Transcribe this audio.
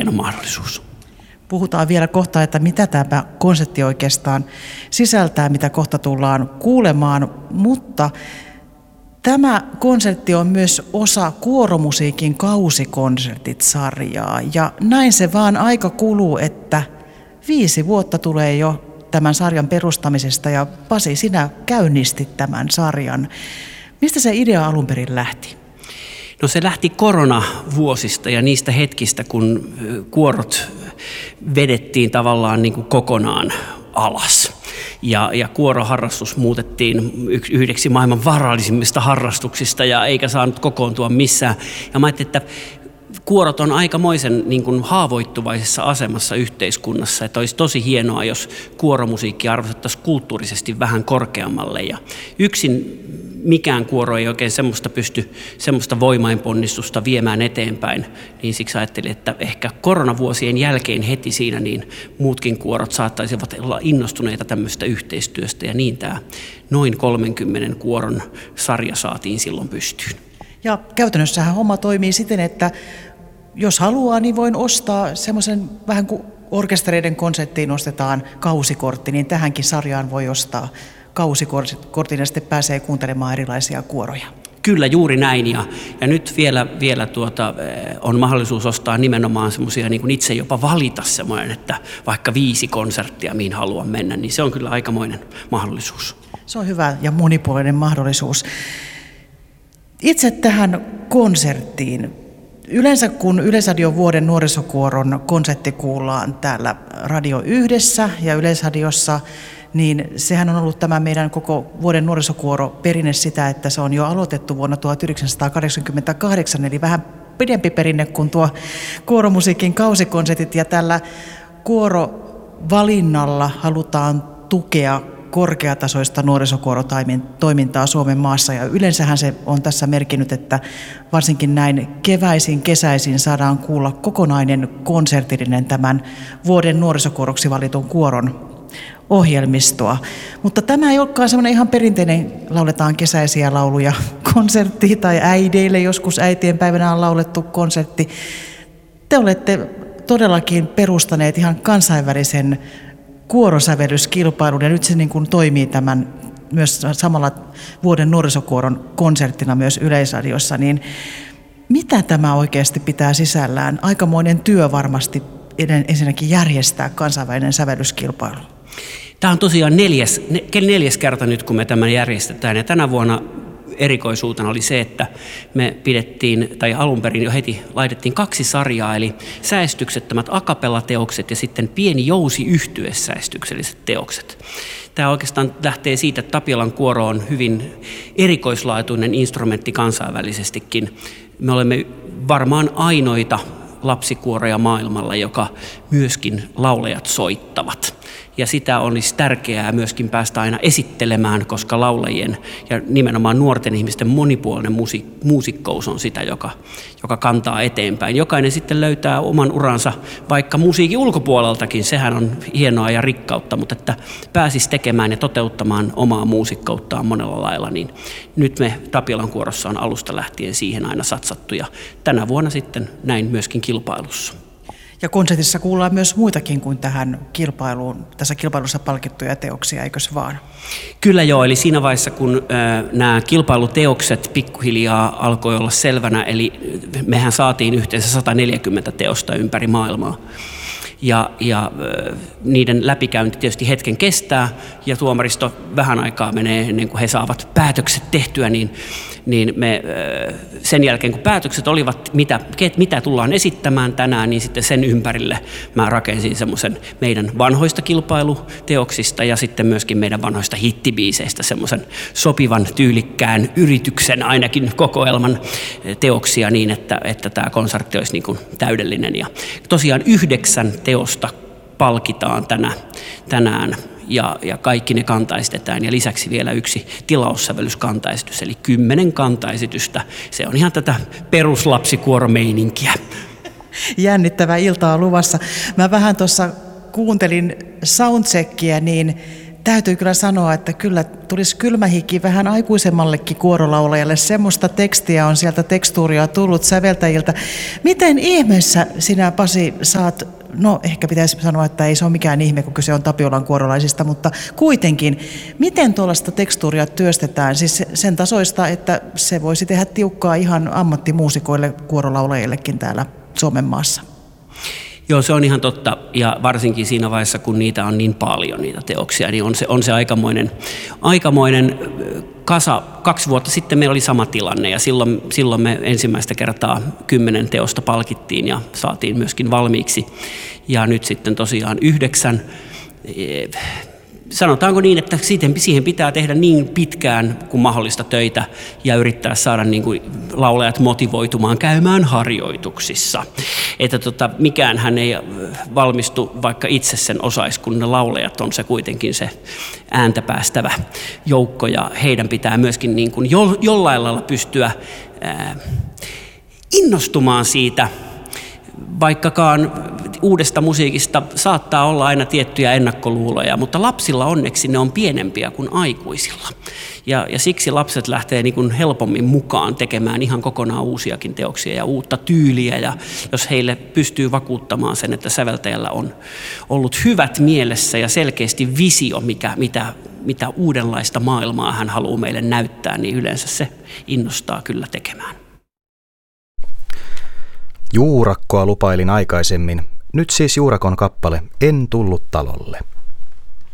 hieno mahdollisuus. Puhutaan vielä kohta, että mitä tämä konsertti oikeastaan sisältää, mitä kohta tullaan kuulemaan, mutta tämä konsertti on myös osa Kuoromusiikin kausikonsertit-sarjaa ja näin se vaan aika kuluu, että 5 vuotta tulee jo tämän sarjan perustamisesta ja Pasi, sinä käynnistit tämän sarjan. Mistä se idea alun perin lähti? No se lähti koronavuosista ja niistä hetkistä, kun kuorot vedettiin tavallaan niin kuin kokonaan alas. Ja kuoroharrastus muutettiin yhdeksi maailman vaarallisimmista harrastuksista ja eikä saanut kokoontua missään. Ja mä ajattelin, että kuorot on aikamoisen niin kuin haavoittuvaisessa asemassa yhteiskunnassa, että olisi tosi hienoa, jos kuoromusiikki arvostettaisiin kulttuurisesti vähän korkeammalle. Ja yksin mikään kuoro ei oikein pysty semmoista voimainponnistusta viemään eteenpäin, niin siksi ajattelin, että ehkä koronavuosien jälkeen heti siinä niin muutkin kuorot saattaisivat olla innostuneita tämmöistä yhteistyöstä, ja niin tämä noin 30 kuoron sarja saatiin silloin pystyyn. Ja käytännössähän homma toimii siten, että jos haluaa, niin voin ostaa semmoisen vähän kuin orkestereiden konserttiin ostetaan kausikortti, niin tähänkin sarjaan voi ostaa kausikortin ja sitten pääsee kuuntelemaan erilaisia kuoroja. Kyllä, juuri näin. Ja nyt vielä on mahdollisuus ostaa nimenomaan semmoisia, niin kuin itse jopa valita semmoinen, että vaikka 5 konserttia, mihin haluan mennä, niin se on kyllä aikamoinen mahdollisuus. Se on hyvä ja monipuolinen mahdollisuus. Itse tähän konserttiin. Yleensä kun Yleisradion vuoden nuorisokuoron konsertti kuullaan täällä Radio Yhdessä ja Yleisradiossa, niin sehän on ollut tämä meidän koko vuoden nuorisokuoro perinne sitä, että se on jo aloitettu vuonna 1988, eli vähän pidempi perinne kuin tuo kuoromusiikin kausikonsertit, ja tällä kuorovalinnalla halutaan tukea korkeatasoista nuorisokuorotoimintaa Suomen maassa, ja yleensähän se on tässä merkinnyt, että varsinkin näin kesäisin saadaan kuulla kokonainen konsertillinen tämän vuoden nuorisokuoroksi valitun kuoron ohjelmistoa. Mutta tämä ei olekaan semmoinen ihan perinteinen lauletaan kesäisiä lauluja konsertti, tai äideille joskus äitienpäivänä on laulettu konsertti. Te olette todellakin perustaneet ihan kansainvälisen kuorosävellyskilpailun, ja nyt se niin kuin toimii tämän myös samalla vuoden nuorisokuoron konserttina myös Yleisradiossa, niin mitä tämä oikeasti pitää sisällään? Aikamoinen työ varmasti ensinnäkin järjestää kansainvälinen sävellyskilpailu. Tämä on tosiaan neljäs kerta nyt, kun me tämän järjestetään, ja tänä vuonna erikoisuutena oli se, että me pidettiin, tai alun perin jo heti laitettiin 2 sarjaa, eli säestyksettömät a-cappella-teokset ja sitten pieni jousi-yhtyesäestykselliset teokset. Tämä oikeastaan lähtee siitä, että Tapiolan kuoro on hyvin erikoislaatuinen instrumentti kansainvälisestikin. Me olemme varmaan ainoita lapsikuoroja maailmalla, joka myöskin laulajat soittavat. Ja sitä olisi tärkeää myöskin päästä aina esittelemään, koska laulajien ja nimenomaan nuorten ihmisten monipuolinen muusikkous on sitä, joka kantaa eteenpäin. Jokainen sitten löytää oman uransa vaikka musiikin ulkopuoleltakin, sehän on hienoa ja rikkautta, mutta että pääsisi tekemään ja toteuttamaan omaa muusikkouttaan monella lailla, niin nyt me Tapiolan kuorossa on alusta lähtien siihen aina satsattu, ja tänä vuonna sitten näin myöskin kilpailussa. Ja konsertissa kuullaan myös muitakin kuin tähän kilpailuun, tässä kilpailussa palkittuja teoksia, eikös vaan? Kyllä joo, eli siinä vaiheessa kun nämä kilpailuteokset pikkuhiljaa alkoi olla selvänä, eli mehän saatiin yhteensä 140 teosta ympäri maailmaa. Ja niiden läpikäynti tietysti hetken kestää, ja tuomaristo vähän aikaa menee ennen kuin he saavat päätökset tehtyä, niin me sen jälkeen kun päätökset olivat, mitä tullaan esittämään tänään, niin sitten sen ympärille mä rakensin semmoisen meidän vanhoista kilpailuteoksista ja sitten myöskin meidän vanhoista hittibiiseistä semmoisen sopivan tyylikkään yrityksen, ainakin kokoelman teoksia niin, että tämä konsertti olisi niin kuin täydellinen. Ja tosiaan 9 teosta palkitaan tänään. Ja kaikki ne kantaistetaan, ja lisäksi vielä 1 tilaussävellyskantaesitys, eli 10 kantaesitystä. Se on ihan tätä peruslapsikuoromeininkiä. Jännittävää iltaa luvassa. Mä vähän tuossa kuuntelin soundcheckia, niin täytyy kyllä sanoa, että kyllä tulisi kylmähiki vähän aikuisemmallekin kuorolaulajalle. Semmoista tekstiä on sieltä tekstuuria tullut säveltäjiltä. Miten ihmeessä sinä, Pasi, saat, no ehkä pitäisi sanoa, että ei se ole mikään ihme, kun kyse on Tapiolan kuorolaisista, mutta kuitenkin, miten tuollaista tekstuuria työstetään? Siis sen tasoista, että se voisi tehdä tiukkaa ihan ammattimuusikoille, kuorolaulajillekin täällä Suomen maassa. Joo, se on ihan totta, ja varsinkin siinä vaiheessa, kun niitä on niin paljon, niitä teoksia, niin on se aikamoinen kasa. 2 vuotta sitten meillä oli sama tilanne, ja silloin me ensimmäistä kertaa 10 teosta palkittiin ja saatiin myöskin valmiiksi, ja nyt sitten tosiaan 9. Sanotaanko niin, että siihen pitää tehdä niin pitkään kuin mahdollista töitä ja yrittää saada niin kuin laulajat motivoitumaan käymään harjoituksissa. Että mikäänhän ei valmistu, vaikka itse sen osaisi, kun ne laulajat on se kuitenkin se ääntä päästävä joukko, ja heidän pitää myöskin niin kuin jollain lailla pystyä innostumaan siitä. Vaikkakaan uudesta musiikista saattaa olla aina tiettyjä ennakkoluuloja, mutta lapsilla onneksi ne on pienempiä kuin aikuisilla. Ja siksi lapset lähtee niin kuin helpommin mukaan tekemään ihan kokonaan uusiakin teoksia ja uutta tyyliä. Ja jos heille pystyy vakuuttamaan sen, että säveltäjällä on ollut hyvät mielessä ja selkeästi visio, mitä uudenlaista maailmaa hän haluaa meille näyttää, niin yleensä se innostaa kyllä tekemään. Juurakkoa lupailin aikaisemmin. Nyt siis Juurakon kappale En tullut talolle.